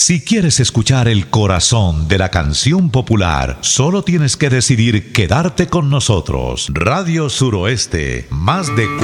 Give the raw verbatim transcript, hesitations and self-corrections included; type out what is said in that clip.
Si quieres escuchar el corazón de la canción popular, solo tienes que decidir quedarte con nosotros. Radio Suroeste, más de